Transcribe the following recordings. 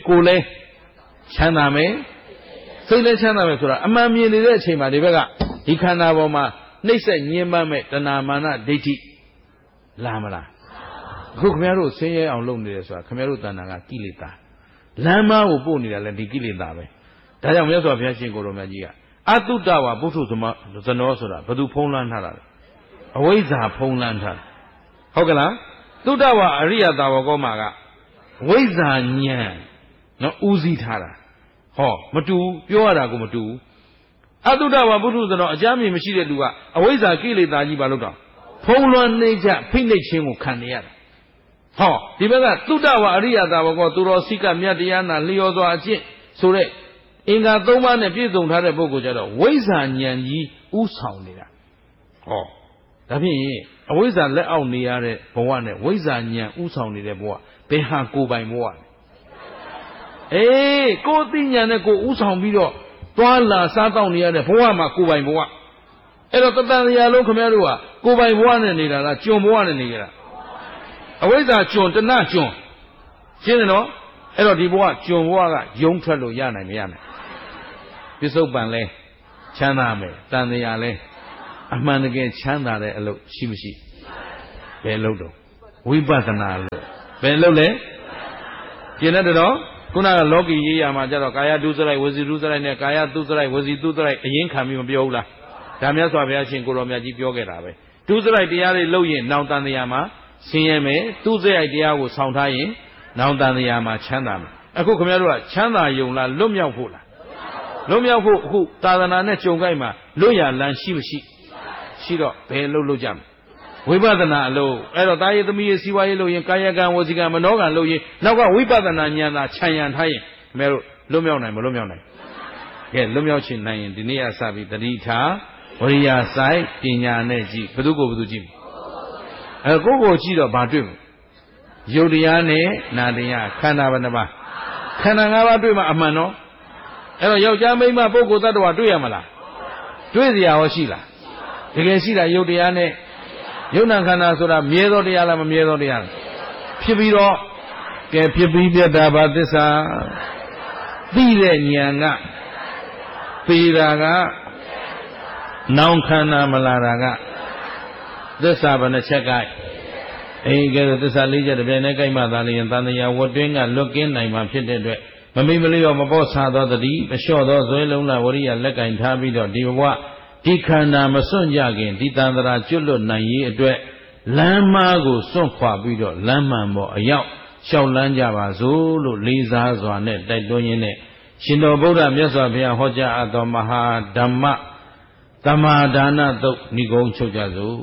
ကိုယ်လဲချမ်းသာမယ်စိတ်လဲချမ်းသာမယ်ဆိုတာအမှန်မြင်နေတဲ့အချိန်မှာဒီဘက်ကဒီခန္ဓာပေါ်မှာနှိမ့်ဆက်ညှဉ်းပန်းမဲ့တဏမာနဒိဋ္ဌိလာမလားအခုခင်ဗျားတို့ဆင်းရဲအောင်လုပ်နေတယ်ဆိုတာခင်ဗျားတို့တဏ္ဍာကကိလေသာလမ်းမကိုပို့နေတာလဲဒီကိလေသာပဲဒါကြောင့်မြတ်စွာဘုရားရှင်ကိုရောမြတ်ကြီးကအတုတဝပုထုသမဇနောဆိုတာဘယ်သူဖုံးလွှမ်းထားတာလဲအဝိဇ္ဇာဖုံးလွှမ်းထားတာဟုတ်ကလားတုတဝအရိယတာဝကောမှာကဝိဇ္ဇာဉာဏ်နော်ဦးစီးထားတာဟောမတူပြောရတာကိုမတူအတုတဝပုထုဇနောအကြမ်းမြင်မရှိတဲ့လူကအဝိဇ္ဇာကိလေသာကြီးဘာလို့တော့ဖုံးလွှမ်းနေကြဖိနှိပ်ခြင်းကိုခံနေရတာဟောဒီဘက်ကတုတဝအရိယတာဝကောသူတော်စိကမြတ်တရားနာလျော်စွာအကျင့်ဆိုတဲ့အင်္ဂါ၃ပါးနဲ့ပြည့်စုံထားတဲ့ပုဂ္ဂိုလ်ကြတော့ဝိဇ္ဇာဉာဏ်ကြီးဥဆောင်နေတာဟောဒါဖြင့်အဝိဇ္ဇာလက်အောက်နေရတဲ့ဘဝနဲ့ဝိဇ္ဇာဉာဏ်ဥဆောင်နေတဲ့ဘဝဘယ်ဟာကိုယ်ပိုင်ဘဝလဲအေးကိုယ်သိဉာဏ်နဲ့ကိုယ်ဥဆောင်ပြီးတော့သွားလာစားတောက်နေရတဲ့ဘဝမှာကိုယ်ပိုင်ဘဝအဲ့တော့တတန်တရားလုံးခင်ဗျားတို့ကကိုယ်ပိုင်ဘဝနဲ့နေတာလားကျွန်ဘဝနဲ့နေကြတာအဝိဇ္ဇာကျွန်တဏကျွန်ရှင်းတယ်နော်အဲ့တော့ဒီဘဝကျွန်ဘဝကယုံထွက်လို့ရနိုင်မရနိုင်ပစ္စုပန်လဲချမ်းသာမယ်တန်တရားလဲအမှန်တကယ်ချမ်းသာတဲ့အလုပ်ရှိမရှိဘယ်လုပ်တော့ဝိပဿနာလို့ဘယ်လုပ်လဲကျင်တဲ့တော့ခုနကလောကီရေးရမှာကြတော့ကာယဒုစရိုက်ဝစီဒုစရိုက်နဲ့ကာယသုစရိုက်ဝစီသုစရိုက်အရင်ခံပြီးမပြောဘူးလားဒါမြတ်စွာဘုရားရှင်ကိုရောမြတ်ကြီးပြောခဲ့တာပဲဒုစရိုက်တရားတွေလုပ်ရင်နောင်တန်တရားမှာဆင်းရဲမယ်သုစရိုက်တရားကိုဆောင်ထားရင်နောင်တန်တရားမှာချမ်းသာမယ်အခုခင်ဗျားတို့ကချမ်းသာယုံလားလွတ်မြောက်ဖို့လားလွတ်မြောက်ဖို့အခုသာသနာနဲ့ကြုံကြိုက်မှာလွတ်ရလန်းရှိမရှိရှိတော့ဘယ်လုပ်ကြမလဲဝိပဿနာအလုပ်အဲ့တော့တာယေသမီးရေစီဝါရေးလုပ်ရင်ကာယကံဝစီကံမနောကံလုပ်ရင်နောက်ကဝိပဿနာဉာဏ်သာခြံရံထားရင်ခင်ဗျားတို့လွတ်မြောက်နိုင်မလွတ်မြောက်နိုင်ကဲလွတ်မြောက်ချင်နိုင်ရင်ဒီနေ့ကစပြီးတတိထားဝရိယစိုက်ပညာနဲ့ကြည့်ဘယ်သူကိုဘယ်သူကြည့်အဲကိုကိုကြည့်တော့ဘာတွေ့မလဲရုပ်တရားနဲ့နာတရားခန္ဓာဘယ်နှပါခန္ဓာ၅ပါးတွေ့မှအမှန်တော့အဲ့တော့ယောက်ျားမိန်းမပုဂ္ဂိုလ်သတ္တဝါတွေ့ရမလားတွေ့စရာရောရှိလားတကယ်ရှိတာရုပ်တရားနဲ့ယုံနာခန္ဓာဆိုတာမြဲသောတရားလားမမြဲသောတရားလားဖြစ်ပြီးတော့ကဲဖြစ်ပြီးပြတ်တာဘာသစ္စာသိတဲ့ဉာဏ်ကပေတာကနောင်ခန္ဓာမလာတာကသစ္စာဘယ်နှချက်ကဲအေးကဲသစ္စာ၄ချက်တပြိုင်တည်းကြိုက်မှသာလျင်သံဃာဝတ်တွင်းကလွတ်ကင်းနိုင်မှာဖြစ်တဲ့အတွက်မမိမလေးရောမပေါ့ဆာသောတတိမလျှော့သောဇွဲလုံးလာဝရိယလက်ကင်ထားပြီးတော့ဒီဘဝဒီခန္ဓာမစွန့်ကြခင်ဒီတန်ត្រာကျွတ်လွတ်နိုင်ရေးအတွက်လမ်းမကိုစွန့်ခွာပြီးတော့လမ်းမှန်ပေါ်အရောက်လျှောက်လန်းကြပါစို့လို့လေးစားစွာနဲ့တိုက်တွန်းရင်းနဲ့ရှင်တော်ဗုဒ္ဓမြတ်စွာဘုရားဟောကြားအပ်သောမဟာဓမ္မသမ္မာဒါနသုတ်ဏိဂုံးချုပ်ကြစို့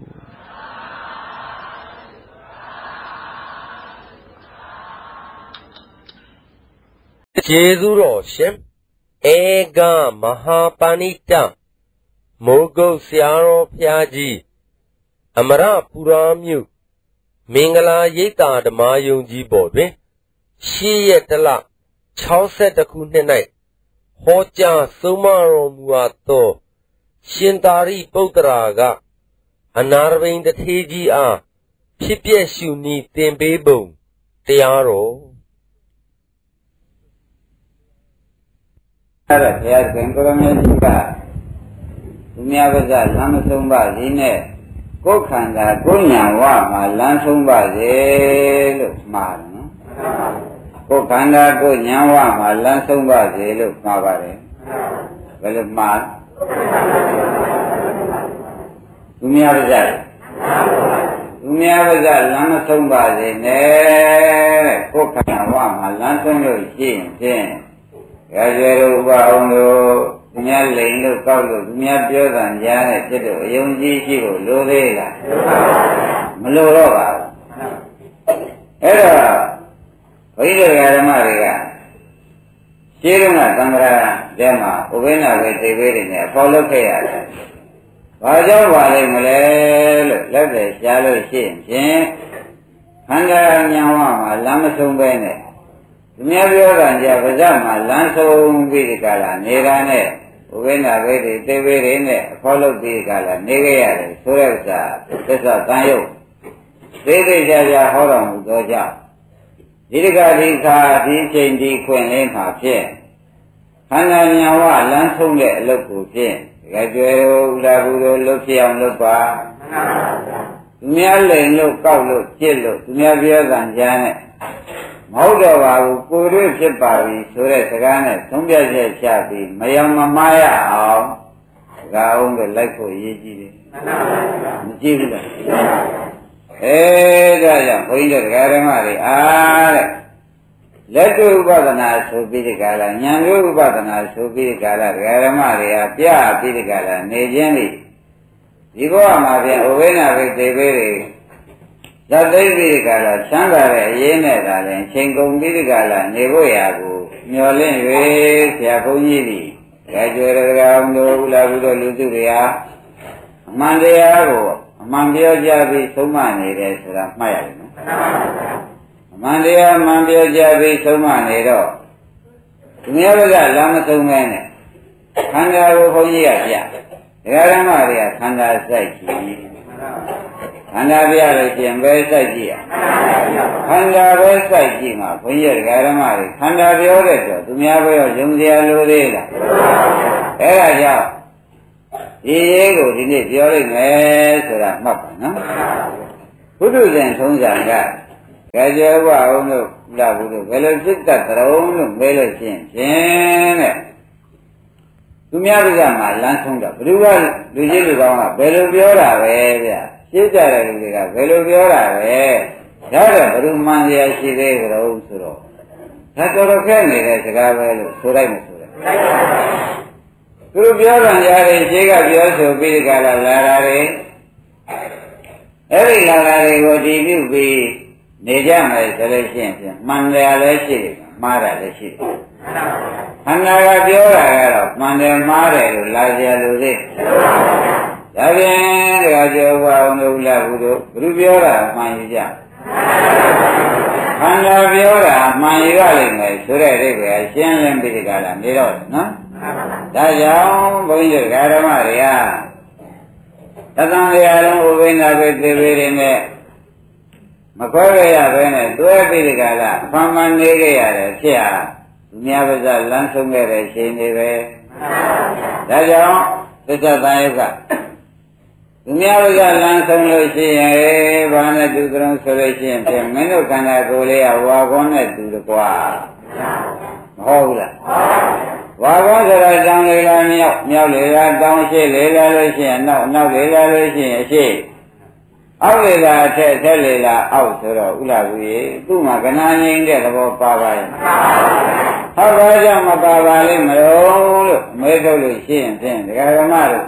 ကျေးဇူးတော်ရှင်ဧကမဟာပါဏိတမိုးကုတ်ဆရာတော်ဘုရားကြီးအမရပူရာမြို့မင်္ဂလာရိပ်သာဓမ္မယုံကြီးပေါ်တွင်8 ရက်တလ62ခုနှစ်၌ဟောကြားဆုံးမတော်မူအပ်သောရှင်သာရိပုတ္တရာကအနာရဘိန်တထေးကြီးအားဖြစ်ပျက်ရှုနည်းသင်ပေးပုံတရားတော်အဲ့တော့ဘုရားရှင်ကိုရမေကြီးကသူများပါးကလမ်းမဆုံးပါစေနဲ့ကိုယ်ခန္ဓာကိုယ်ညာဝမှာလမ်းဆုံးပါစေလို့မှားတယ်နော်ကိုယ်ခန္ဓာကိုယ်ညာဝမှာလမ်းဆုံးပါစေလို့မှားပါတယ်ဘယ်လိုမှားသူများပါးကလမ်းမဆုံးပါစေနဲ့ကိုယ်ခန္ဓာဝမှာလမ်းဆုံးလို့ရှိရင်ဖြင့်ရကြရဥပအောင်လို့သူများလိန်လို့ကောက်လို့သူများပြောတာကြားနဲ့ဖြစ်တော့အယုံကြည်ရှိကိုလိုသေးလားမလိုတော့ပါဘူးအဲ့တော့ဘုရားဓမ္မတွေကရှင်းတော့သံဃာတဲမှာဥပိ္ပနာပဲသိပေးတယ်နဲ့အပေါ်လုပ်ခဲ့ရတယ်ဘာကြောင့်ပါလိမ့်မလဲလို့လက်တွေရှားလို့ရှိရင်ဖြင့်ခန္ဓာဉာဏ်ဝမှာလမ်းမဆုံးပဲနဲ့သူများပြောတာကြပါးစပ်မှာလမ်းဆုံးပြီးဒီကလာနေတာနဲ့ဥပိ္ပနာပဲသိပေးတယ်နဲ့အပေါ်လုပ်ပြီးဒီကလာနေခဲ့ရတယ်ဆိုတဲ့ဥစ္စာသစ္စာတန်ရုပ်သိသိကြကြဟောတော်မူသောကြောင့်ဒီတကဒီခါဒီချိန်ဒီခွင့်လေးမှာဖြင့်ခန္ဓာဉာဏ်ဝလမ်းဆုံးတဲ့အလုပ်ကိုဖြင့်တကယ်ကျွဲဥလာဘူးတို့လှုပ်ဖြစ်အောင်လုပ်ပါသူများလိန်လို့ကောက်လို့ကြစ်လို့သူများပြောသံကြားနဲ့မဟုတ်တော့ပါဘူးကိုယ်တွေ့ဖြစ်ပါပြီဆိုတဲ့စကားနဲ့သုံးပြချက်ချပြီးမယောင်မမှားရအောင်စကားအောင်လို့လိုက်ဖို့ရည်ကြည့်တယ်မကြည့်ဘူးလားဒါကြောင့်ဘုန်းကြီးတို့တရားဓမ္မတွေအားတဲ့လက်တွေ့ဥပဒနာဆိုပြီးဒီကလာဉာဏ်တွေ့ဥပဒနာဆိုပြီးဒီကလာတရားဓမ္မတွေကပြပြီးဒီကလာနေခြင်းဒီဘဝမှာပြန်ဥပိ္ပနာဝိသေဘေတွေဇတ်သိပြီးဒီကလာချမ်းသာတဲ့အရေးနဲ့ဒါလည်းချိန်ကုန်ပြီးဒီကလာနေဖို့ရာကိုမျော်လင့်၍ဆရာဘုန်းကြီးကြီးဒါကြွယ်တော်တို့ဥလာဘူးတို့လူစုတွေဟာအမှန်တရားကိုအမှန်ပြောကြပြီးသုံးမနေတယ်ဆိုတာမှတ်ရတယ်နော်အမှန်တရားအမှန်ပြောကြပြီးသုံးမနေတော့သူများကလမ်းမသုံးမဲနဲ့ခန္ဓာကိုဘုန်းကြီးကပြတရားဓမ္မတွေကခန္ဓာစိုက်ကြည့်ခန္ဓာပြလို့ရှင်ပဲစိုက်ကြည့်ရခန္ဓာပဲစိုက်ကြည့်မှာဘုန်းကြီးတရားဓမ္မတွေခန္ဓာပြောတဲ့ဆိုသူများဘယ်ရောယုံစရာလိုသေးလားအဲ့ဒါကြောင့်ဒီရေးကိုဒီနေ့ပြောလိုက်မယ်ဆိုတာမှတ်ပါနော်ဘုဒ္ဓဇင်ထုံးစံကကြောဘအောင်လို့လာဘူးလို့ဘယ်လိုစစ်တတ်ကြုံလို့မဲလို့ရှင်းဖြင့်တဲ့သူများကမှလမ်းဆုံးတော့ဘယ်သူကလူကြီးလူကောင်းကဘယ်လိုပြောတာပဲဗျရှင်းကြတဲ့လူတွေကဘယ်လိုပြောတာပဲဒါတော့ဘယ်သူမှန်ရရှိသေးကြတော့ဆိုတော့ဒါတော်တော်ခက်နေတဲ့စကားပဲလို့ဆိုလိုက်မဆိုလိုက်သူတို့ပြောတယ်ကြားတယ်ရှင်းကပြောဆိုပြီးကြလာတာတွေအဲ့ဒီလာတာတွေကိုတည်ပြုပြီးနေကြမယ်ဆိုလို့ရှိရင်မှန်တယ်လည်းရှိတယ်မှားတယ်လည်းရှိတယ်ခန္ဓာကပြောတာကတော့မှန်တယ်မှားတယ်လို့လာကြလို့သေးဒါပြန်တရားကျော်ဘအောင်လို့လာဘူးတို့ဘုပြောတာမှန်ယူကြခန္ဓာပြောတာမှန်ယူရလိမ့်မယ်ဆိုတဲ့အိဗယ်ရှင်းလင်းပြီးဒီကလာနေတော့နော်ဒါကြောင့်ဘုန်းကြီးဓမ္မတွေကသတ္တန်ရာလုံးဥပိ္ပနာပဲသေပေတွေနဲ့မခွဲရပဲနဲ့တွဲပြီးဒီကလာအမှန်မှန်နေကြရတယ်ဖြစ်ဟာသူများပါးစလမ်းဆုံးခဲ့တဲ့ရှင်တွေပဲဒါကြောင့်သစ္စာတန်ယုကသူများပါးစလမ်းဆုံးလို့ရှိရင်ဘာနဲ့တူကြုံဆိုလို့ရှိရင်ဖြင့်မင်းတို့ခန္ဓာကိုယ်လေးကဝါကောနဲ့တူတယ်ကွာမဟုတ်ဘူးလားဝါကောဆိုတာတောင်းလေလားမြောက်လေလားတောင်းရှိလေလားလို့ရှိရင်နောက်လေလားလို့ရှိရင်အရှိအောက်လေလားအထက်လေလားအောက်ဆိုတော့ဥလာဘူးရေသူ့မှာကနာငိမ့်တဲ့သဘောပါပါရဲ့ဟုတ်ပါကြောင့်မပါပါလိမ့်မလို့မေးထုတ်လို့ရှိရင်ဖြင့်ဒကာဓမ္မတို့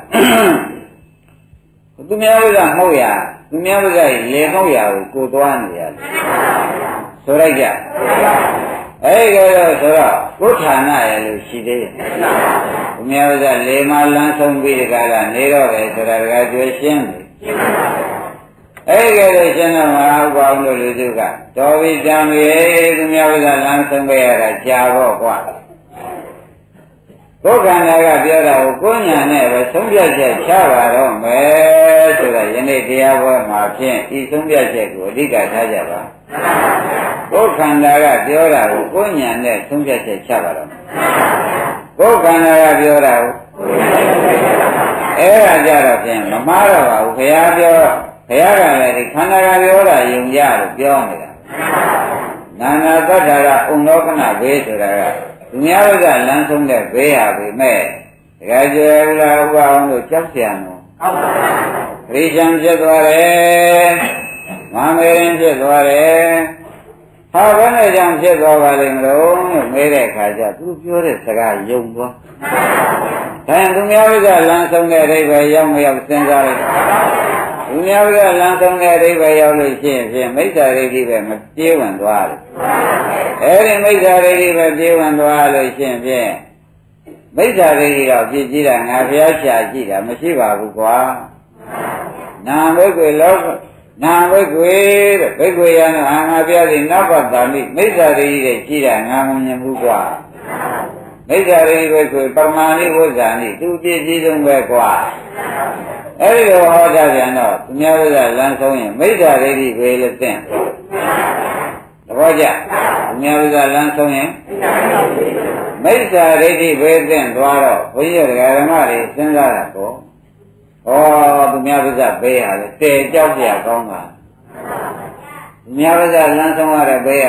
သူများကမှုတ်ရသူများကလေမှုတ်ရကိုသွားနေရတယ်ဆိုလိုက်ကြအဲ့ဒီကတော့ဆိုတော့ကိုဌာနရဲ့လို့ရှိသေးတယ်သူများကလေမလန်းဆုံးပြီးဒီကလာနေတော့ပဲဆိုတာဒကာကျွေးရှင်းတယ်အဲ့ဒီကတော့ရှင်းတော့မဟုတ်ပါဘူးလို့လူစုကတော်ပြီတံပြီသူများကလမ်းဆုံးခဲ့ရတာကြာတော့ကွာကိုယ်ခန္ဓာကပြောတာကိုကိုယ်ညာနဲ့ပဲဆုံးဖြတ်ချက်ချပါတော့မယ်ဆိုတာယနေ့တရားပွဲမှာဖြင့်ဒီဆုံးဖြတ်ချက်ကိုအဓိကထားကြပါကိုယ်ခန္ဓာကပြောတာကိုကိုယ်ညာနဲ့ဆုံးဖြတ်ချက်ချပါတော့ကိုယ်ခန္ဓာကပြောတာကိုအဲ့ဒါကြတော့ဖြင့်မမှားတော့ပါဘူးဘုရားပြောဘုရားကလည်းဒီခန္ဓာကပြောတာယုံကြလို့ပြောနေတာနာနာသတ္တရဥံလောကနာဘေးဆိုတာကသူများကလမ်းဆုံးတဲ့ဘေးဟာပဲမဲ့တကယ်ကျေလာဥပအောင်လို့ကြောက်ကြံတော့ဟုတ်ပါဘူးခရိယံဖြစ်သွားတယ်မမေရင်ဖြစ်သွားတယ်ဟာဘယ်နဲ့ကြောင့်ဖြစ်သွားပါလိမ့်မလို့မေးတဲ့အခါကျသူပြောတဲ့စကားယုံသွားဒါရင်သူများကလမ်းဆုံးတဲ့အိဗယ်ရောက်မရောက်စဉ်းစားလိုက်သူများကလမ်းဆုံးတဲ့အိဗယ်ရောက်လို့ရှိရင်ဖြင့်မိစ္ဆာဒိဋ္ဌိပဲမပြေးဝင်သွားတယ်အဲဒီမိစ္ဆာဒိဋ္ဌိပဲပြေးဝင်သွားလို့ရှိရင်ဖြင့်မိစ္ဆာဒိဋ္ဌိတော့ပြည့်ကြည့်တာငါဘုရားရှာကြည့်တာမရှိပါဘူးကွာနာဘိက္ခွေလောနာဘိက္ခွေတဲ့ဘိက္ခွေရနောငါဘုရားဒီနောက်ပတ်တာမိမိစ္ဆာဒိဋ္ဌိတဲ့ကြည့်တာငါမမြင်ဘူးကွာမိစ္ဆာဒိဋ္ဌိဘိက္ခွေပရမဏိဝိဇ္ဇာနိသူပြည့်စည်ဆုံးပဲကွာအဲဒီလိုဟောတာပြန်တော့သူများကလမ်းဆုံးရင်မိစ္ဆာဒိဋ္ဌိပဲလို့သိဘောကြမြတ်ဥစ္စာလမ်းဆုံးရင်မိစ္ဆာဒိဋ္ဌိပဲသင့်သွားတော့ဘုန်းကြီးဓမ္မတွေစဉ်းစားတာကိုဩသူမြတ်ဥစ္စာပေးရတယ်တဲကြောက်ကြကောင်းတာမြတ်ဥစ္စာလမ်းဆုံးရတဲ့ပေးရ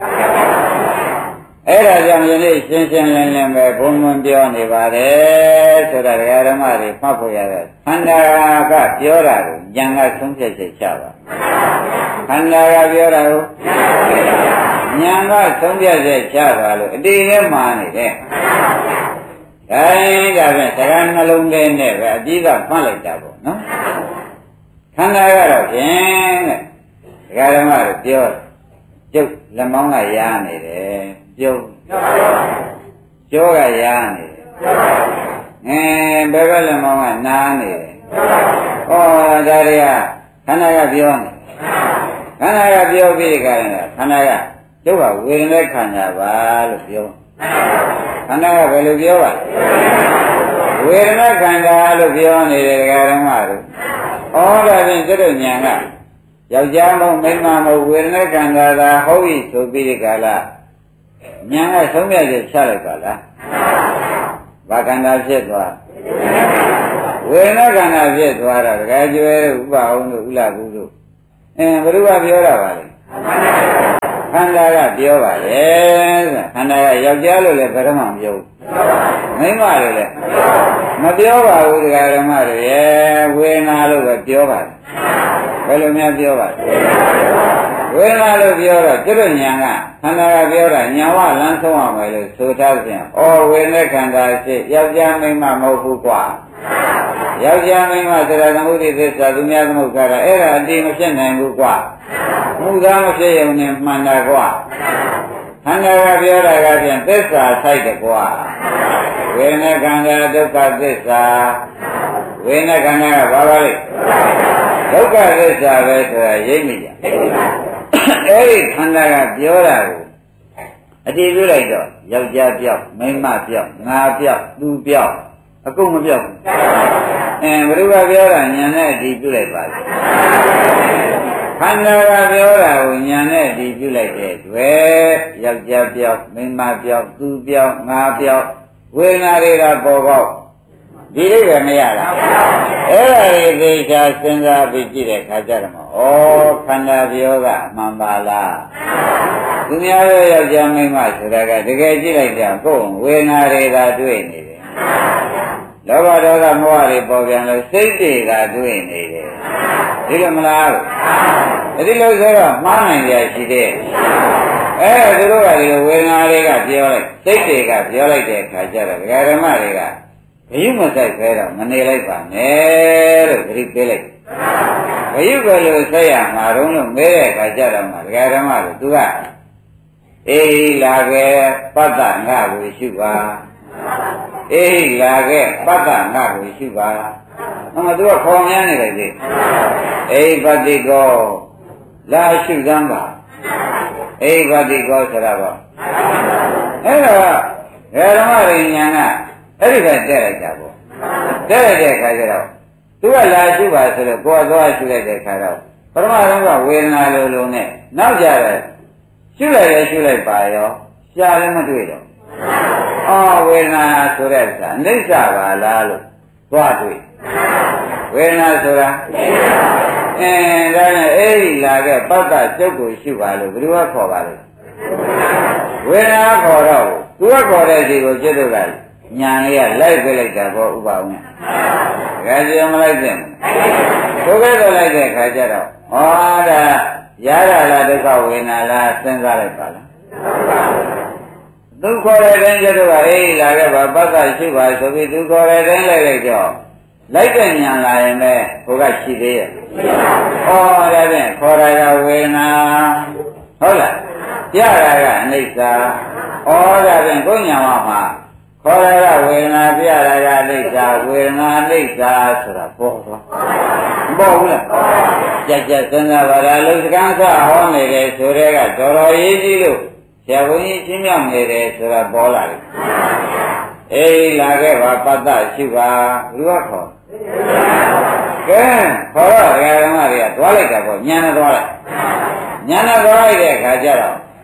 အဲ့ဒါကြောင့်ယနေ့ရှင်းရှင်းလင်းလင်းပဲဘုံဘုံပြောနေပါတယ်ဆိုတာဓမ္မတွေမှတ်ဖို့ရတယ်ခန္ဓာကပြောတာကိုဉာဏ်ကဆုံးဖြတ်ချက်ချပါခန္ဓာကပြောတာကိုဉာဏ်ကဆုံးဖြတ်ချက်ချပါလို့အတိနဲ့မှားနေတယ်ဒါရင်ဒါဖြင့်စကားနှလုံးထဲနဲ့ပဲအပြီးကမှတ်လိုက်တာပေါ့နော်ခန္ဓာကတော့ဖြင့်တဲ့ဓမ္မတွေပြောကျုပ်လက်မောင်းကရားနေတယ်ပြုတ်ကျောကရားနေတယ်ဘယ်ဘက်လက်မောင်းကနားနေတယ်ဩဒါတွေကခန္ဓာကပြောနေခန္ဓာကပြောပြီးကြတယ်ခန္ဓာကကျုပ်ကဝေဒနာခန္ဓာပါလို့ပြောခန္ဓာကဘယ်လိုပြောပါလဲဝေဒနာခန္ဓာလို့ပြောနေတယ်ဓမ္မတို့ဩဒါဖြင့်ကျုပ်တို့ဉာဏ်ကယောက်ျားမဟုတ်မိန်းမမဟုတ်ဝေဒနာခန္ဓာသာဟုတ်ပြီဆိုပြီးဒီကလာဉာဏ်ကဆုံးဖြတ်ချက်ချလိုက်ပါလားဘာခန္ဓာဖြစ်သွားဝေဒနာခန္ဓာဖြစ်သွားတာတကယ်ကျွဲဥပအောင်တို့ဥလာဘူးတို့ဘယ်သူကပြောတာပါလဲခန္ဓာကပြောပါလေခန္ဓာကယောက်ျားလို့လည်းဘယ်တော့မှမပြောဘူးမိန်းမလို့လည်းမပြောပါဘူးဒကာဓမ္မတွေရဲ့ဝေဒနာလို့ပဲပြောပါတယ်ဘယ်လိုများပြောပါလဲဝေဒနာလို့ပြောတော့ကျွတ်ဉာဏ်ကခန္ဓာကပြောတာဉာဏ်ဝလမ်းဆုံးအောင်ပဲလို့ဆိုထားပြန်ဩဝေဒနာခန္ဓာရှိယောက်ျားမိန်းမမဟုတ်ဘူးကွာယောက်ျားမိန်းမဆိုတာသမုဒိသစ္စာသူများသမုဒ္ဒရာအဲ့ဒါအတိမဖြစ်နိုင်ဘူးကွာမှုသားမဖြစ်ရုံနဲ့မှန်တာကွာခန္ဓာကပြောတာကပြန်သစ္စာဆိုင်တယ်ကွာဝေဒနာခန္ဓာဒုက္ခသစ္စာဝေဒနာခန္ဓာကဘာပါလဲဒုက္ခသစ္စာပဲဆိုတာရိပ်မိကြအဲ့ဒီခန္ဓာကပြောတာကိုအတည်ပြုလိုက်တော့ယောက်ျားပြောက်မိန်းမပြောက်ငါပြောက်သူပြောက်အကုန်မပြောက်ဘူးဘယ်သူကပြောတာညာနဲ့အတည်ပြုလိုက်ပါလဲခန္ဓာကပြောတာကိုညာနဲ့အတည်ပြုလိုက်တဲ့တွေ့ယောက်ျားပြောက်မိန်းမပြောက်သူပြောက်ငါပြောက်ဝေဒနာတွေကပေါ်ပေါက်ဒီလိုပဲမရလားအဲ့ဒါတွေသေချာစဉ်းစားပြီးကြည့်တဲ့အခါကျတော့ဩခန္ဓာပြောကအမှန်ပါလားသူများရဲ့ယောက်ျားမိန်းမဆိုတာကတကယ်ကြည့်လိုက်ကြကိုယ်ဝေဒနာတွေသာတွေ့နေတယ်လောဘဒေါသမောဟတွေပေါ်ပြန်လို့စိတ်တွေကတွေ့နေတယ်ဒီလိုမလားဒီလိုဆိုတော့မှားနိုင်ကြရှိသေးသူတို့ကဒီလိုဝေဒနာတွေကပြောလိုက်စိတ်တွေကပြောလိုက်တဲ့အခါကျတော့ဓမ္မတွေကဘယုမဆိုင်ပဲတော့မနေလိုက်ပါနဲ့လို့သတိပေးလိုက်ဘယုကလို့ဆက်ရမှာတော့လို့မဲတဲ့အခါကျတော့မှဓမ္မတို့သူကအေးလာခဲ့ပတ္တငါကိုရှုပါအေးလာခဲ့ပတ္တငါကိုရှုပါသူကခေါ်များနေတယ်လေအေးပတိကောလာရှုစမ်းပါအေးပတိကောဆိုတာပေါ့အဲ့တော့ဓမ္မရိညာကအဲ့ဒီကတက်လိုက်တာပေါ့တက်လိုက်တဲ့အခါကျတော့သူကလာရှုပါဆိုတော့ကိုယ်သွားရှုလိုက်တဲ့အခါတော့ပထမဆုံးကဝေဒနာလိုလိုနဲ့နောက်ကြတယ်ရှုလိုက်ပါရောရှားလည်းမတွေ့တော့ဝေဒနာဆိုတဲ့အခါအနိစ္စပါလားလို့သွားတွေ့ဝေဒနာဆိုတာဒါနဲ့အဲ့ဒီလာခဲ့ပတ္တကျုပ်ကိုရှုပါလို့ဘယ်သူကခေါ်ပါလဲဝေဒနာခေါ်တော့သူကခေါ်တဲ့စီကိုကျွတ်တော့ကညာလေးကလိုက်ပြလိုက်တာပေါ့ဥပအောင်။ဒါကြမလိုက်တဲ့။ကိုယ်ကတော့လိုက်တဲ့ခါကျတော့ဟောဒါရတာလားဒုက္ခဝေဒနာလားစဉ်းစားလိုက်ပါလား။သူခေါ်တဲ့တိုင်းကျတော့အေးလာခဲ့ပါပတ္တရှိပါဆိုပြီးသူခေါ်တဲ့တိုင်းလိုက်တော့လိုက်တဲ့ညာလာရင်ပဲကိုကရှိသေးရဲ့။ဟောဒါဖြင့်ခေါ်တာကဝေဒနာဟုတ်လား။ရတာကအနိစ္စ။ဩဒါဖြင့်ကိုညာမှာခေါ်ရတာဝေဒနာပြရတာအိဋ္ဌာဝေဒနာအိဋ္ဌာဆိုတာပေါ်သွားမပေါ်ဘူးလားကြက်ကြက်စဉ်းစားပါလားလုံစကန်းစဟောနေတယ်ဆိုတဲ့ကတော်တော်ရေးကြည့်လို့ဆရာဘုန်းကြီးရှင်းပြနေတယ်ဆိုတာပေါ်လာတယ်အေးလာခဲ့ပါပတ္တရှိပါဘယ်လိုခေါ်ကဲခေါ်တော့ဓမ္မတွေကသွားလိုက်တာပေါ့ညာနဲ့သွားလိုက်ညာနဲ့သွားလိုက်တဲ့အခါကျတော့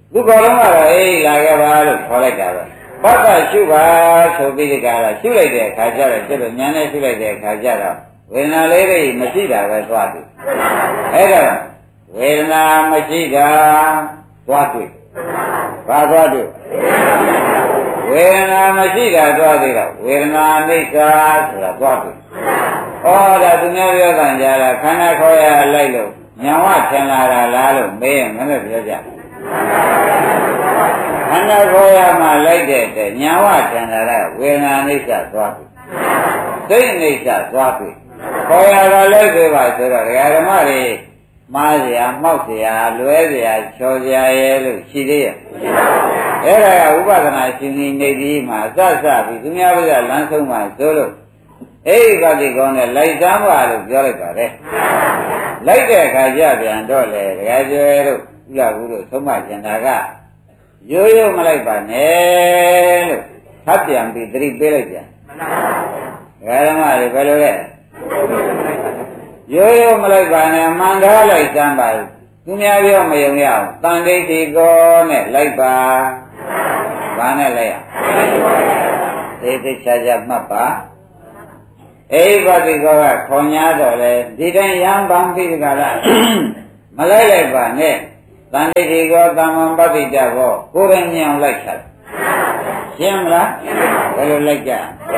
သူကောလုံးကတော့အေးလာခဲ့ပါလို့ခေါ်လိုက်တာပဲပတ်ကရှုပါဆိုပြီးဒီကရာရှုလိုက်တဲ့အခါကျတော့ကျတော့ဉာဏ်နဲ့ရှုလိုက်တဲ့အခါကျတော့ဝေဒနာလေးတွေမရှိတာပဲသွားတွေ့အဲ့တော့ဝေဒနာမရှိတာသွားတွေ့ဘာသွားတွေ့ဝေဒနာမရှိတာသွားသေးတော့ဝေဒနာအိဋ္ဌာဆိုတာသွားတွေ့ဩဒါသူများပြောတာကြားတာခန္ဓာခေါ်ရလိုက်လို့ညာဝထင်လာတာလားလို့မေးရင်မလည်းပြောကြခန္ဓာခေါ်ရမှလိုက်တဲ့တဲ့ညာဝထင်လာတဲ့ဝေဒနာအိဋ္ဌာသွားတွေ့သိအိဋ္ဌာသွားတွေ့ခေါ်ရတာလိုက်သေးပါဆိုတော့ဓမ္မတွေမားเสียမှောက်เสียလွဲเสียချော်เสียရဲ့လို့ရှိသေးရဲ့အဲ့ဒါကဥပဒနာရှင်ကြီးနေပြီးမှစပြီးသူများပြလမ်းဆုံးမှဆိုလို့အဲ့ဒီပါတိကောင်းနဲ့လိုက်သားပါလို့ပြောလိုက်ပါတယ်လိုက်တဲ့အခါကျပြန်တော့လေတကယ်ကျွဲတို့ဥလာဘူးတို့သုံးမကျင်တာကရိုးရိုးမလိုက်ပါနဲ့လို့ထပ်ပြန်ပြီးသတိပေးလိုက်ပြန်ဓမ္မတွေဘယ်လိုလဲရိုးရိုးမလိုက်ပါနဲ့မှန်သားလိုက်စမ်းပါသူများပြောမယုံရအောင်တန်တိတ်ဒီကောနဲ့လိုက်ပါဘာနဲ့လိုက်ရသိသိချာချာမှတ်ပါအိဗ္ဗတိကောကခေါ်ညာတော့လေဒီတိုင်းရံပန်းပြီးကြလားမလိုက်ပါနဲ့တန်တိတ်ဒီကောတမ္မံပတိတကောကိုယ်တိုင်မြင်အောင်လိုက်ချာရှင်းမလားဘယ်လိုလိုက်ကြ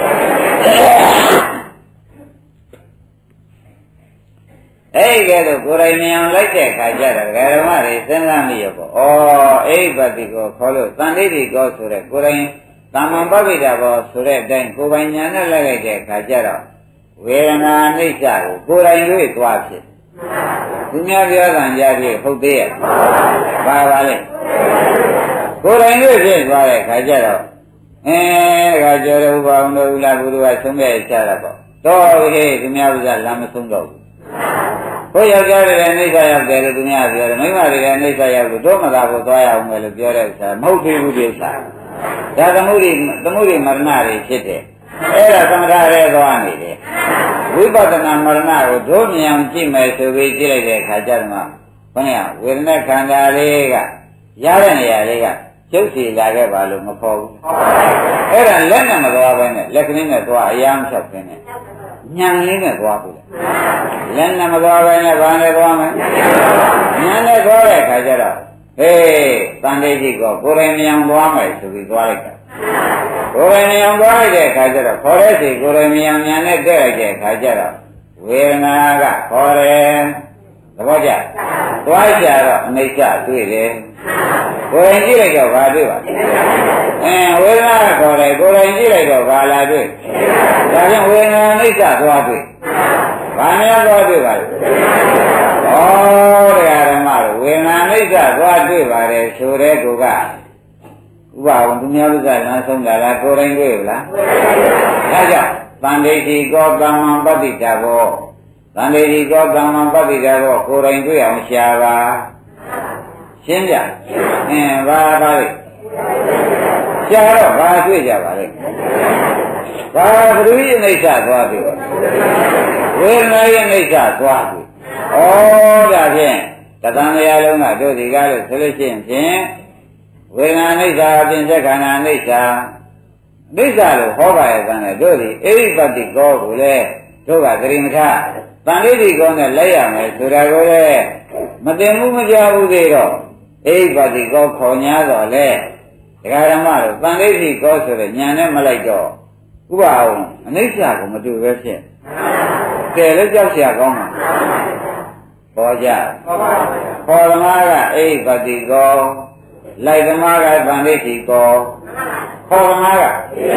အဲ့ဒီကဲတော့ကိုယ်တိုင်မြင်အောင်လိုက်တဲ့အခါကျတော့ဓမ္မတွေစဉ်းစားမိရပေါ့။အိဗ္ဗတိကိုခေါ်လို့တန်တိတိကောဆိုတဲ့ကိုယ်တိုင်သမ္မာပပိတဘောဆိုတဲ့အတိုင်းကိုယ်ပိုင်ညာနဲ့လိုက်လိုက်တဲ့အခါကျတော့ဝေဒနာအိဋ္ဌာကိုကိုယ်တိုင်တွေ့သွားဖြစ်။သူများပြောတာကြားပြီးဟုတ်သေးရဲ့။ပါပါလေ။ကိုယ်တိုင်တွေ့ဖြစ်သွားတဲ့အခါကျတော့ခါကျော်တဲ့ဥပအောင်တို့လားဘုရားဆုံးဖြတ်ချတာပေါ့။တော့ဟေးသူများကလမ်းမဆုံးတော့ဘူး။ဘုရားကြားတဲ့အိဋ္ဌာရောက်တယ်လို့သူများပြောတယ်မိမတွေလည်းအိဋ္ဌာရောက်လို့တော့မသာကိုသွားရအောင်ပဲလို့ပြောတဲ့ဥစ္စာမဟုတ်သေးဘူးဒီဥစ္စာဒါသမှုရိမရဏတွေဖြစ်တယ်အဲ့ဒါသမထရဲသွားနေတယ်ဝိပဿနာမရဏကိုဒုမြင်အောင်ကြည့်မယ်ဆိုပြီးကြည့်လိုက်တဲ့အခါကျတော့ဘုရားဝေဒနာခန္ဓာလေးကရတဲ့နေရာလေးကကျုပ်စီလာခဲ့ပါလို့မခေါ်ဘူးအဲ့ဒါလက်နဲ့မသွားဘဲနဲ့လက်ကလေးနဲ့သွားအရာမဖြောက်ခင်းနဲ့ညံလေးနဲ့သွားပြီလက်နဲ့မသွားဘဲနဲ့ဘာနဲ့သွားမလဲညံနဲ့သွားတဲ့အခါကျတော့ဟေးတန်တိတ်ကောကိုယ်တိုင်မြန်သွားမယ်ဆိုပြီးသွားလိုက်တာကိုယ်တိုင်မြန်သွားလိုက်တဲ့အခါကျတော့ခေါ်တဲ့စီကိုယ်တိုင်မြန်မြန်နဲ့တက်လိုက်တဲ့အခါကျတော့ဝေဒနာကခေါ်တယ်သဘောကျသွားကြတော့အနိစ္စတွေ့တယ်ကိုယ်တိုင်ကြည့်လိုက်တော့ဘာတွေ့ပါဝေဒနာကခေါ်တယ်ကိုယ်တိုင်ကြည့်လိုက်တော့ဘာလာတွေ့ဒါကြောင့်ဝေဒနာအနိစ္စသွားတွေ့ဘာများသွားတွေ့ပါလဲတရားဓမ္မတို့ဝေဒနာအိဋ္ဌာသွားတွေ့ပါတယ်ဆိုတဲ့ကောကဥပအောင်သူများဥစ္စာလမ်းဆုံးလာလားကိုယ်တိုင်တွေ့လားဒါကြောင့်တန်တိတိကောတမ္မံပတ္တိတဘောတန်တိတိကောတမ္မံပတ္တိတဘောကိုယ်တိုင်တွေ့အောင်ရှားပါရှင်းပြဘာလဲရှားတော့ဘာတွေ့ကြပါလဲဘာဘုရားအိဋ္ဌာသွားတွေ့ဝေဒနာရဲ့အိဋ္ဌာသွားတွေ့ဒါဖြင့်တသံတရားလုံးကတို့ဒီကားလို့ဆိုလို့ရှိရင်ဖြင့်ဝေဒနာအိဋ္ဌာအပြင်သက်ခန္ဓာအိဋ္ဌာအိဋ္ဌာလို့ဟောပါရဲ့ကံနဲ့တို့ဒီအိဋ္ဌပတ္တိကောကိုလေတို့ကဂရိမထတန်ဋိတိကောနဲ့လက်ရမယ်ဆိုတာကိုလေမသိမှုမကြဘူးသေးတော့အိဋ္ဌပတ္တိကောခေါ်냐တော့လေဒကာဓမ္မတို့တန်ဋိတိကောဆိုတဲ့ညာနဲ့မလိုက်တော့ဥပအောင်အနိစ္စကိုမတူပဲဖြစ်တယ်လည်းကြောက်เสียကောင်းမှာပေါ်ကြခေါ်သမားကအိဗ္ဗတိကောလိုက်သမားကဗန္ဓိတိကောခေါ်သမားက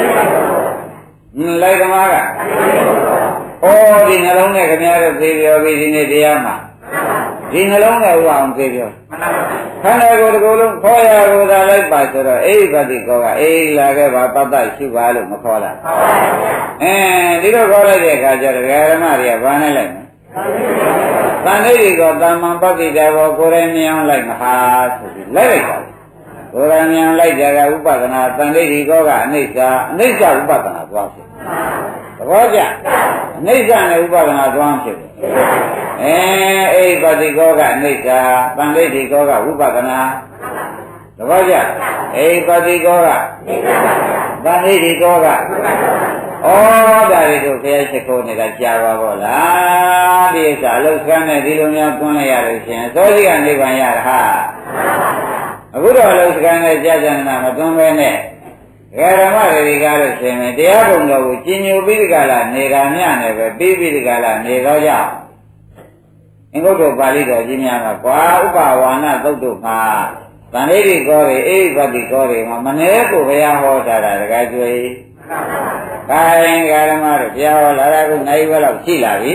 လိုက်သမားကဒီနှလုံးနဲ့ခင်ဗျားတို့သိပြောပြီးဒီနေ့တရားမှာဒီနှလုံးနဲ့ဥအောင်သိပြောခန္ဓာကိုယ်တစ်ခုလုံးခေါ်ရလို့သာလိုက်ပါဆိုတော့အိဗ္ဗတိကောကအေးလာခဲ့ပါပတ္တရှိပါလို့မခေါ်လားဒီလိုခေါ်လိုက်တဲ့အခါကျတော့ဓမ္မတွေကဘာနဲ့လိုက်တန်ဋိတိကောတမ္မံပတ္တိတဘောကိုယ်ရမြင်အောင်လိုက်မဟာဆိုပြီးလိုက်လိုက်တာကိုယ်ရမြင်လိုက်ကြကဥပဒနာတန်ဋိတိကောကအနိစ္စဥပဒနာသွားဖြစ်သဘောကျအနိစ္စနဲ့ဥပဒနာသွားဖြစ်အိဗ္ဗတိကောကအနိစ္စတန်ဋိတိကောကဥပဒနာသဘောကျအိပတိကောကသန္တိတိကောကဩဒါတွေတို့ဘုရားရှိခိုးနေတာကြာပါဘောလားဒီဥစ္စာအလုတ်ကမ်းနဲ့ဒီလိုများတွန်းလိုက်ရလို့ရှင်သောတိကနိဗ္ဗာန်ရတာဟာအခုတော့အလုတ်ကမ်းနဲ့ကြာကြနာမတွန်းပဲနဲ့ဓမ္မတွေကားလို့ရှင်မယ်တရားပုံတော်ကိုကျင်ညိုပြီးဒီကလာနေတာမြနဲ့ပဲပြီးပြီးဒီကလာနေတော့ကြောင့်အင်္ဂုတ္တပါဠိတော်ကြီးများကကွာဥပဝါဏသုတ်တို့မှာသန္တိတိကောတွေအိပတိကောတွေမှာမနေကိုဘုရားဟောတာတကားကျွေးခိုင်းဓမ္မတို့ဘုရားဟောလာတာကနိုင်ဝဲလောက်ရှိလာပြီ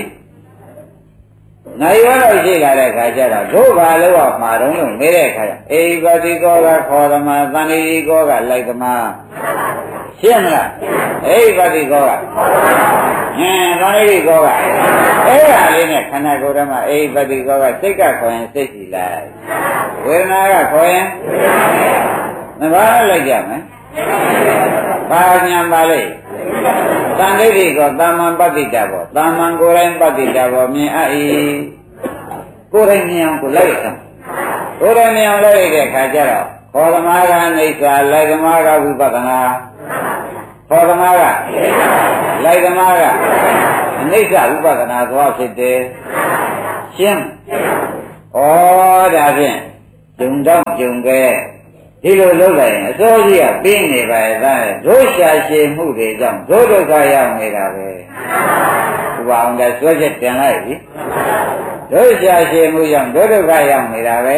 နိုင်ဝဲလောက်ရှိလာတဲ့ခါကျတော့တို့ဘာလို့အောင်မှာတော့လို့နေတဲ့ခါကျအိပတိကောကခေါ်သမာသန္တိတိကောကလိုက်သမာရှင်းမလားအိပတိကောကသန္တိတိကောကအဲ့ဒါလေးနဲ့ခန္ဓာကိုယ်ဓမ္မအိပတိကောကစိတ်ကခေါ်ရင်စိတ်ရှိလိုက်ဝေဒနာကခေါ်ရင်မဘာလိုက်ကြမယ်ဘာညာပါလိမ့်သန္တိတိကောသမ္မံပတ္တိတဘောသမ္မံကိုယ်တိုင်ပတ္တိတဘောမြင်အပ်၏ကိုယ်တိုင်မြင်အောင်ကိုလိုက်ရအောင်ကိုယ်တိုင်မြင်အောင်လိုက်တဲ့အခါကျတော့ခေါ်သမားကအိဋ္ဌာလိုက်သမားကဝိပဿနာခေါ်သမားကလိုက်သမားကအနိစ္စဥပဒနာသွားဖြစ်တယ်ရှင်းဩဒါဖြင့်ဂျုံတော့ဂျုံကဲဒီလိုလုပ်လိုက်ရင်အစိုးရကပြင်းနေပါရဲ့သားဒုရှာရှည်မှုတွေကြောင့်ဒုဒုက္ခရောက်နေတာပဲဒီပါအောင်လည်းဆွဲချက်ပြန်လိုက်ပြီဒုရှာရှည်မှုကြောင့်ဒုဒုက္ခရောက်နေတာပဲ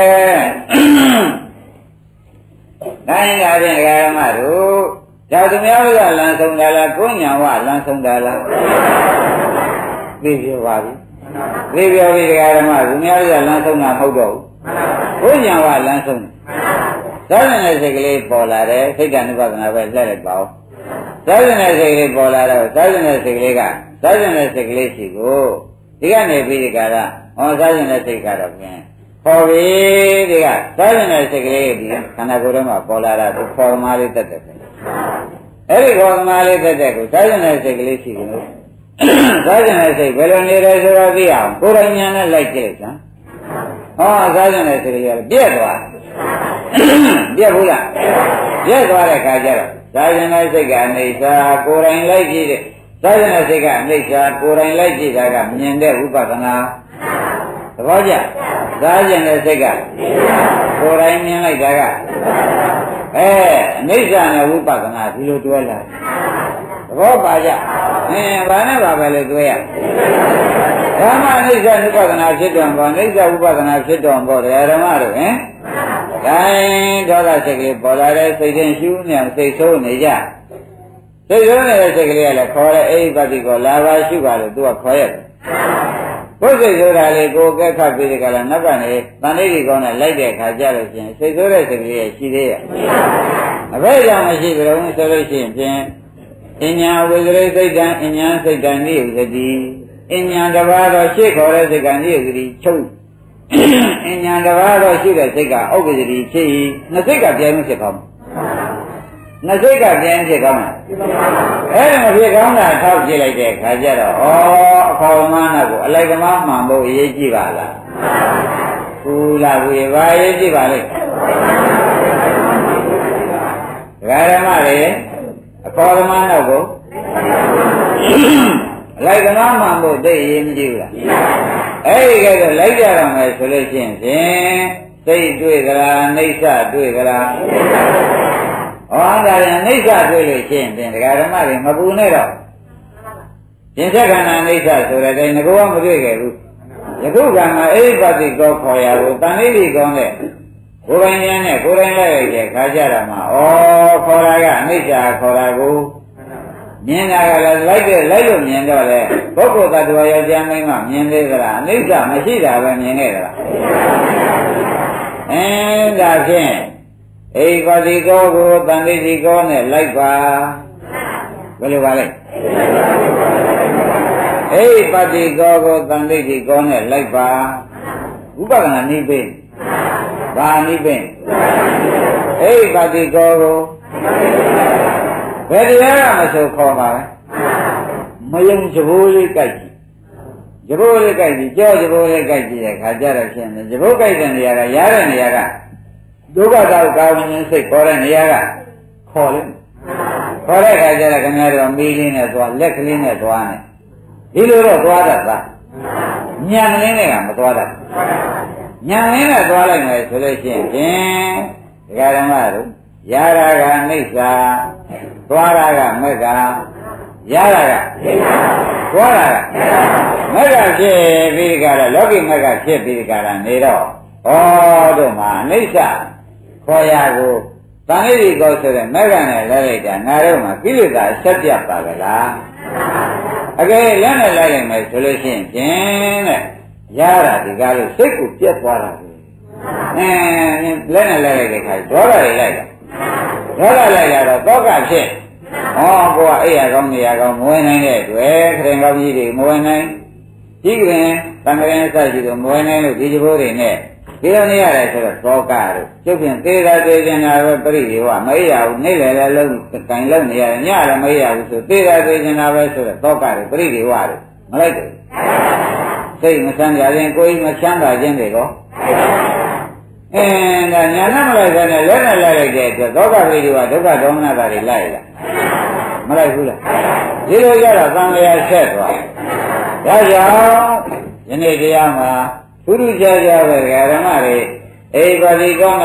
တိုင်းလာတဲ့ဓမ္မတို့ဒါသူများကလမ်းဆုံးတာလားကိုညာဝလမ်းဆုံးတာလားသိပြောပါပြီသိပြောပြီဓမ္မသူများကလမ်းဆုံးတာမဟုတ်တော့ဘူးကိုညာဝလမ်းဆုံးသာသနာ့စိတ်ကလေးပေါ်လာတယ်စိတ်တ ानु ပဒနာပဲလှည့်လိုက်ပါဦးသာသနာ့စိတ်ကလေးပေါ်လာတော့သာသနာ့စိတ်ကလေးကသာသနာ့စိတ်ကလေးရှိကိုဒီကနေပြီးဒီကရဟောသာသနာ့စိတ်ကတော့ဖြင့်ခေါ်ပြီဒီကသာသနာ့စိတ်ကလေးဒီခန္ဓာကိုယ်ထဲမှာပေါ်လာတာသူခေါ်မှလေးတက်တယ်အဲ့ဒီခေါ်မှလေးတက်တဲ့ကိုသာသနာ့စိတ်ကလေးရှိကိုသာသနာ့စိတ်ဘယ်လိုနေလဲဆိုတော့သိအောင်ကိုယ်တိုင်ဉာဏ်နဲ့လိုက်ကြည့်လိုက်စမ်းဟောသာသနာ့စိတ်ကလေးကပြည့်သွားပြည့်ဘူးလားပြည့်သွားတဲ့ခါကျတော့သာသနာ့စိတ်ကအနိစ္စကိုယ်တိုင်လိုက်ကြည့်တဲ့သာသနာ့စိတ်ကအနိစ္စကိုယ်တိုင်လိုက်ကြည့်တာကမြင်တဲ့ဥပဒနာသဘောကျသာသနာ့စိတ်ကကိုယ်တိုင်မြင်လိုက်တာကအနိစ္စနဲ့ဝိပဿနာဒီလိုတွဲလာသဘောပါကြဘာနဲ့ပါပဲလို့တွဲရဓမ္မအနိစ္စဥပဒနာဖြစ်တော်ဘောအနိစ္စဥပဒနာဖြစ်တော်ဘောတရားဓမ္မတို့တိုင်းဒေါသစိတ်ကလေးပေါ်လာတဲ့စိတ်ချင်းရှုနေအောင်စိတ်ဆိုးနေကြစိတ်ဆိုးနေတဲ့စိတ်ကလေးကလည်းခေါ်တဲ့အိပတိကိုလာပါရှုပါလို့သူကခေါ်ရတယ်ဘုစိတ်ဆိုတာလေကိုကဲခတ်ပြီးဒီကလာနောက်ကနေတန်လေးဒီကောင်းနဲ့လိုက်တဲ့အခါကျလို့ရှိရင်စိတ်ဆိုးတဲ့စိတ်ကလေးရှိသေးရဲ့အဘယ်ကြောင့်မရှိကြလို့ဆိုလို့ရှိရင်ဖြင့်အညာဝိသရိစိတ်တံအညာစိတ်တံနိဥသတိအညာတစ်ပါးတော့ရှေ့ခေါ်တဲ့စိတ်ကနိဥသတိချုပ်အညာတစ်ပါးတော့ရှိတဲ့စိတ်ကဥပ္ပဒတိဖြစ်၏နှစ်စိတ်ကပြိုင်မှုဖြစ်ကောင်းနှစ်စိတ်ကပြိုင်ဖြစ်ကောင်းလားအဲ့ဒါမဖြစ်ကောင်းတာထောက်ကြည့်လိုက်တဲ့ခါကျတော့ဩအခေါ်မနာကိုအလိုက်သမားမှန်ဖို့အရေးကြီးပါလားဘူးလားဘူးရဲ့ဘာအရေးကြီးပါလဲဒကာဓမ္မတွေအခေါ်သမားနောက်ကိုအလိုက်သမားမှန်ဖို့သိအရေးမကြီးဘူးလားအဲ့ဒီကဲတော့လိုက်ကြရမယ်ဆိုလို့ရှိရင်ဖြင့်စိတ်တွေ့ကြလားအိဋ္ဌတွေ့ကြလားဟောဒါရင်အိဋ္ဌတွေ့လို့ရှိရင်ဖြင့်ဒကာဓမ္မတွေမပူနဲ့တော့ပြင်ဆက်ခန္ဓာအိဋ္ဌဆိုတဲ့အတိုင်းငကောမတွေ့ခဲ့ဘူးယခုကမှအိပတိကောခေါ်ရကိုတန်လေးကြီးကောင်းတဲ့ကိုယ်ပိုင်ဉာဏ်နဲ့ကိုယ်တိုင်လိုက်လိုက်တဲ့ခါကြတာမှာဩခေါ်တာကအနိစ္စခေါ်တာကိုမြင်တာကလည်းလိုက်လို့မြင်တော့လေပုဂ္ဂိုလ်သတ္တဝါယောက်ျားမိန်းမမြင်သေးသလားအနိစ္စမရှိတာပဲမြင်ခဲ့သလားဒါဖြင့်အိပတိကောကိုတန်တိတိကောနဲ့လိုက်ပါဘယ်လိုပါလဲအိပတိကောကိုတန်တိတိကောနဲ့လိုက်ပါဥပဒနာနိဗ္ဗာန်ဘာနိဗ္ဗာန်အိပတိကောကိုဘယ်တရားကမဆိုခေါ်ပါလဲမယုံကြဘိုးလေးကြိုက်ကြည့်ကြဘိုးလေးကြိုက်ကြည့်ကြောကြဘိုးလေးကြိုက်ကြည့်တဲ့ခါကြတော့ရှင်းတယ်ကြဘိုးကြိုက်တဲ့နေရာကရားတဲ့နေရာကဒုက္ခတော့ကောင်းခြင်းစိတ်ခေါ်တဲ့နေရာကခေါ်လိမ့်ခေါ်တဲ့အခါကျတော့ခင်ဗျားတို့မီးလေးနဲ့သွားလက်ကလေးနဲ့သွားနေဒီလိုတော့သွားတတ်တာညံလင်းနဲ့ကမသွားတတ်ညံလင်းနဲ့သွားလိုက်မယ်ဆိုလို့ရှိရင်ဖြင့်ဒကာဓမ္မတို့ရတာကအိဋ္ဌာသွားတာကမက္ခရတာကသွားတာကမက္ခဖြစ်ပြီးကြတာလောကီမက္ခဖြစ်ပြီးကြတာနေတော့ဩတို့မှာအိဋ္ဌာခေါ်ရကိုတန်လေးဒီကောဆိုတဲ့မက္ခနဲ့လဲလိုက်တာငါတို့မှာကိလေသာဆက်ပြတ်ပါကလားအကယ်လက်နဲ့လိုက်လိုက်မယ်ဆိုလို့ရှိရင်ဖြင့်တဲ့ရတာဒီကားလို့စိတ်ကိုပြတ်သွားတာလေလက်နဲ့လိုက်လိုက်တဲ့ခါဒေါသတွေလိုက်တာဒေါသလိုက်လာတော့တောကဖြစ်ဟောကိုကအိယာကောင်းနေရကောင်းမဝင်နိုင်တဲ့တွေ့ခရင်ကောင်းကြီးတွေမဝင်နိုင်ကြီးကရင်တန်ခရင်ဆက်ရှိလို့မဝင်နိုင်လို့ဒီကြိုးတွေနဲ့ဒီလိုနေရတယ်ဆိုတော့သောကတို့ကျုပ်ပြင်သေးတာသေးနေတာပဲပြိတိဝမအိယာဘူးနေလေလည်းလုံးတိုင်လုံးနေရတယ်ညလည်းမအိယာဘူးဆိုသေးတာသေးနေတာပဲဆိုတော့သောကတို့ပြိတိဝတို့မလိုက်ဘူးစိတ်မဆန်းကြရင်ကိုယ်မချမ်းသာခြင်းတွေကိုဒါညာနဲ့မလိုက်ဘဲနဲ့လက်နဲ့လိုက်လိုက်တဲ့အတွက်သောကပိဋိဝဒုက္ခဒေါမနတာတွေလိုက်လားမလိုက်ဘူးလားဒီလိုကြတော့သံဃာဆက်သွားဒါကြောင့်ယနေ့တရားမှာဘုရုကြကြပဲဓမ္မတွေအိဗာတိကော